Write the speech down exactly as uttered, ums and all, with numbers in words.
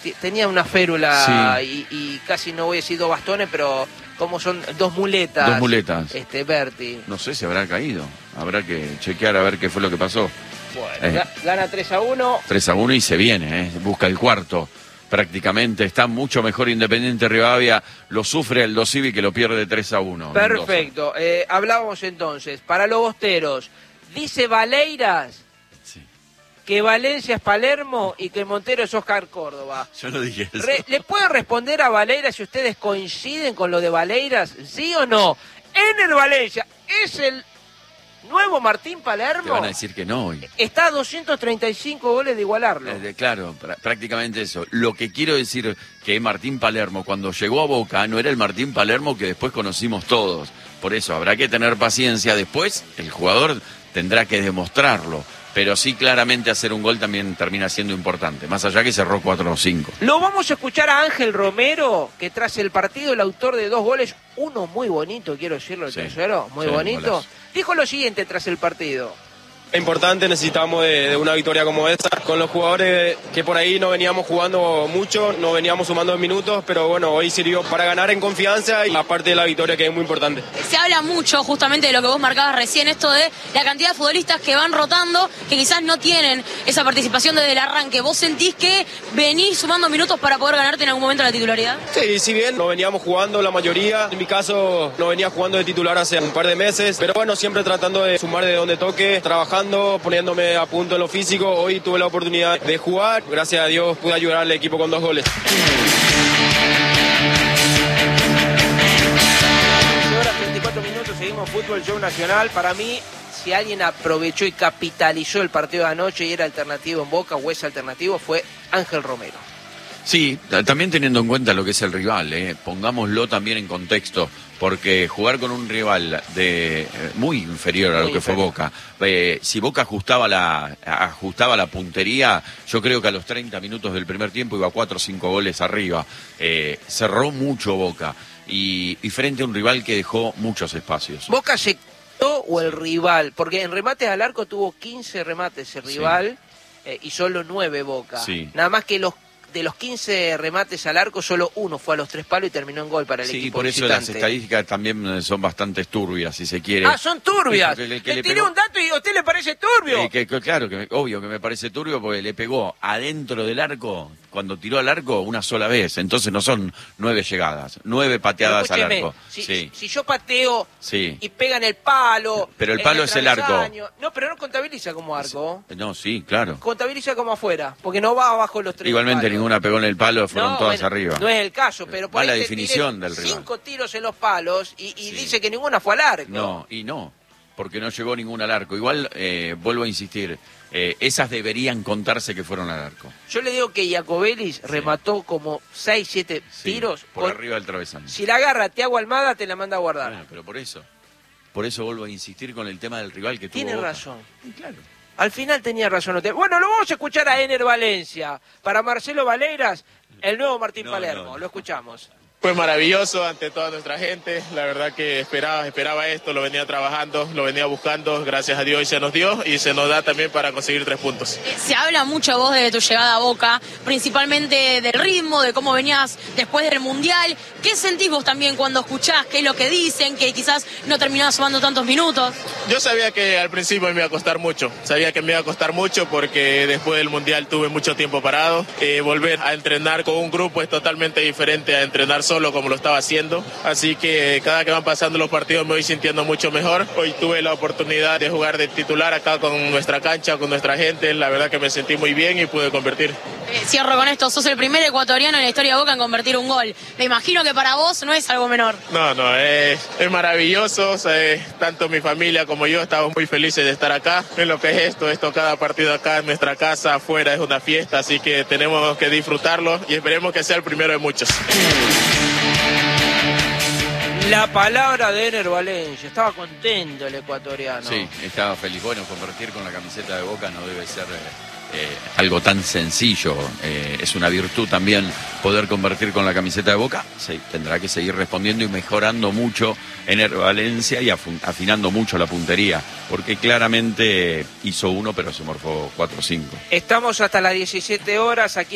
tenía una férula sí. y, y casi no voy a decir dos bastones, pero como son dos muletas. Dos muletas. Este, Berti. No sé si habrá caído. Habrá que chequear a ver qué fue lo que pasó. Bueno, eh, gana tres a uno. tres a uno y se viene, eh, busca el cuarto. Prácticamente está mucho mejor Independiente Rivadavia, lo sufre el Dosivi que lo pierde tres a uno. Perfecto, eh, hablábamos entonces, para los bosteros, dice Valeiras sí. que Valencia es Palermo y que Montero es Oscar Córdoba. Yo no dije eso. Re, ¿Le puedo responder a Valeiras si ustedes coinciden con lo de Valeiras? ¿Sí o no? Ener Valencia es el nuevo Martín Palermo. Te van a decir que no hoy. Está a doscientos treinta y cinco goles de igualarlo. Eh, de, claro, pr prácticamente eso. Lo que quiero decir que Martín Palermo, cuando llegó a Boca, no era el Martín Palermo que después conocimos todos. Por eso habrá que tener paciencia. Después el jugador tendrá que demostrarlo. Pero sí, claramente hacer un gol también termina siendo importante. Más allá que cerró cuatro o cinco. Lo vamos a escuchar a Ángel Romero, que tras el partido, el autor de dos goles, uno muy bonito, quiero decirlo, el sí, tercero, muy sí, bonito, golazo. Dijo lo siguiente tras el partido. Importante, necesitamos de, de una victoria como esta, con los jugadores que por ahí no veníamos jugando mucho, no veníamos sumando minutos, pero bueno, hoy sirvió para ganar en confianza y aparte de la victoria que es muy importante. Se habla mucho justamente de lo que vos marcabas recién, esto de la cantidad de futbolistas que van rotando, que quizás no tienen esa participación desde el arranque. ¿Vos sentís que venís sumando minutos para poder ganarte en algún momento la titularidad? Sí, si bien no veníamos jugando la mayoría, en mi caso no venía jugando de titular hace un par de meses, pero bueno, siempre tratando de sumar de donde toque, trabajando, poniéndome a punto en lo físico. Hoy tuve la oportunidad de jugar, gracias a Dios pude ayudar al equipo con dos goles. Horas veinticuatro minutos, seguimos Fútbol Show Nacional. Para mí, si alguien aprovechó y capitalizó el partido de anoche y era alternativo en Boca o es alternativo, fue Ángel Romero. Sí, también teniendo en cuenta lo que es el rival, eh, pongámoslo también en contexto, porque jugar con un rival de eh, muy inferior a lo muy que inferior. fue Boca, eh, si Boca ajustaba la ajustaba la puntería, yo creo que a los treinta minutos del primer tiempo iba cuatro o cinco goles arriba, eh, cerró mucho Boca y, y frente a un rival que dejó muchos espacios. ¿Boca se quitó o el rival? Porque en remates al arco tuvo quince remates el rival sí. eh, y solo nueve Boca, sí. Nada más que los de los quince remates al arco, solo uno fue a los tres palos y terminó en gol para el sí, equipo por eso visitante. Las estadísticas también son bastante turbias, si se quiere. Ah, son turbias. Que, que, que le le tiré pegó... un dato y a usted le parece turbio. Eh, que, que, claro, que obvio que me parece turbio porque le pegó adentro del arco, cuando tiró al arco, una sola vez. Entonces no son nueve llegadas, nueve pateadas al arco. Si, sí. si yo pateo sí. y pega en el palo... Pero el palo el es el arco. No, pero no contabiliza como arco. No, sí, claro. Contabiliza como afuera, porque no va abajo los tres. Igualmente palos. Ninguna pegó en el palo, fueron no, todas bueno, arriba. No es el caso, pero por la ahí definición del rival. Cinco tiros en los palos y, y sí. dice que ninguna fue al arco. No, y no, porque no llegó ninguna al arco. Igual, eh, vuelvo a insistir, eh, esas deberían contarse que fueron al arco. Yo le digo que Iacobelis sí. remató como seis, siete sí, tiros. Por con... arriba del travesaño. Si la agarra Thiago Almada, te la manda a guardar. Bueno, pero por eso, por eso vuelvo a insistir con el tema del rival que tuvo Tiene Boca. razón. Y claro. Al final tenía razón. Bueno, lo vamos a escuchar a Ener Valencia. Para Marcelo Valeiras, el nuevo Martín no, Palermo. No, no. Lo escuchamos. Fue maravilloso ante toda nuestra gente, la verdad que esperaba, esperaba esto, lo venía trabajando, lo venía buscando, gracias a Dios y se nos dio y se nos da también para conseguir tres puntos. Se habla mucho vos de tu llegada a Boca, principalmente del ritmo, de cómo venías después del Mundial. ¿Qué sentís vos también cuando escuchás qué es lo que dicen, que quizás no terminás sumando tantos minutos? Yo sabía que al principio me iba a costar mucho, sabía que me iba a costar mucho porque después del Mundial tuve mucho tiempo parado. Eh, volver a entrenar con un grupo es totalmente diferente a entrenar solo como lo estaba haciendo, así que cada que van pasando los partidos me voy sintiendo mucho mejor. Hoy tuve la oportunidad de jugar de titular acá con nuestra cancha, con nuestra gente, la verdad que me sentí muy bien y pude convertir. Eh, cierro con esto, sos el primer ecuatoriano en la historia de Boca en convertir un gol. Me imagino que para vos no es algo menor. No, no, es, es maravilloso, o sea, es, tanto mi familia como yo estamos muy felices de estar acá. En lo que es esto, esto cada partido acá en nuestra casa, afuera es una fiesta, así que tenemos que disfrutarlo y esperemos que sea el primero de muchos. La palabra de Ener Valencia, estaba contento el ecuatoriano. Sí, estaba feliz. Bueno, convertir con la camiseta de Boca no debe ser eh, algo tan sencillo. Eh, es una virtud también poder convertir con la camiseta de Boca. Sí, tendrá que seguir respondiendo y mejorando mucho Ener Valencia y afinando mucho la puntería, porque claramente hizo uno, pero se morfó cuatro o cinco. Estamos hasta las diecisiete horas aquí.